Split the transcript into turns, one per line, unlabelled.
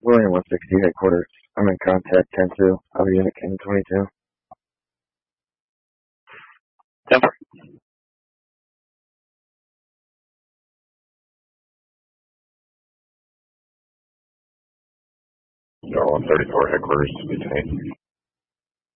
William 160 headquarters. I'm in contact 10-2. I'll be unit King 22.
Temper.
Star 134 headquarters, detained.